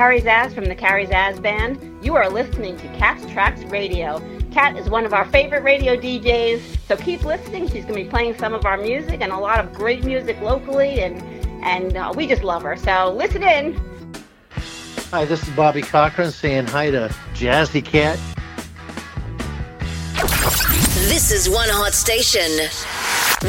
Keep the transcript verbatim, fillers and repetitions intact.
Carrie Zaz from the Carrie Zaz Band. You are listening to Cat's Tracks Radio. Cat is one of our favorite radio D Js, so keep listening. She's going to be playing some of our music and a lot of great music locally, and, and uh, we just love her. So listen in. Hi, this is Bobby Cochran saying hi to Jazzy Cat. This is One Hot Station.